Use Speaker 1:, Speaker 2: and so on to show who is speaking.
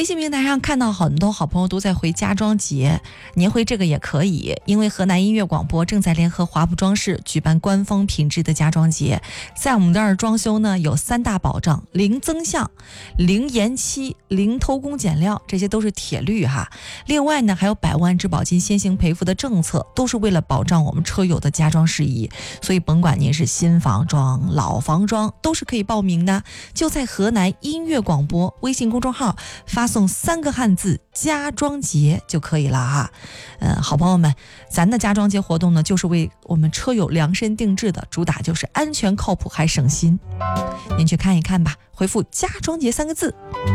Speaker 1: 微信平台上看到很多好朋友都在回家装节，您回这个也可以，因为河南音乐广播正在联合华普装饰举办官方品质的家装节。在我们这儿装修呢，有3大保障：零增项、零延期、零偷工减料，这些都是铁律哈。另外呢，还有100万质保金先行赔付的政策，都是为了保障我们车友的家装事宜。所以甭管您是新房装、老房装，都是可以报名的。就在河南音乐广播微信公众号发送3个汉字家装节就可以了哈。好朋友们，咱的家装节活动呢，就是为我们车友量身定制的，主打就是安全靠谱还省心。您去看一看吧，回复家装节3个字。